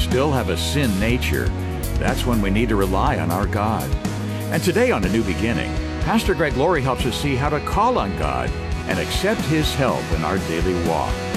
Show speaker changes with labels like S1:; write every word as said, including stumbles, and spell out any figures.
S1: still have a sin nature, that's when we need to rely on our God. And today on A New Beginning, Pastor Greg Laurie helps us see how to call on God and accept His help in our daily walk.